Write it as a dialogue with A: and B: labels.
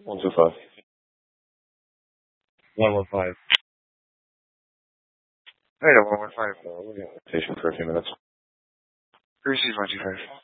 A: 125.
B: 115.
C: Hey, 115.
A: Station for a few minutes.
C: Receive 125.